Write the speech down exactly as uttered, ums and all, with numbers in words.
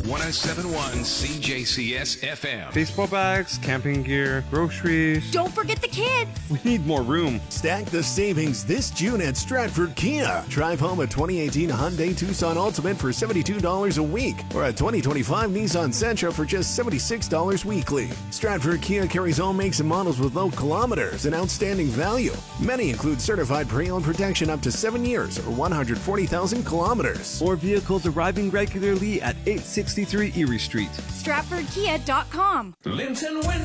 one oh seven point one C J C S F M. Baseball bags, camping gear, groceries. Don't forget the kids. We need more room. Stack the savings this June at Stratford Kia. Drive home a twenty eighteen Hyundai Tucson Ultimate for seventy-two dollars a week, or a twenty twenty-five Nissan Sentra for just seventy-six dollars weekly. Stratford Kia carries all makes and models with low kilometers and outstanding value. Many include certified pre-owned protection up to seven years or one hundred forty thousand kilometers. Or vehicles arriving regularly at eight sixty-three Erie Street. Stratford Kia dot com. Linton Window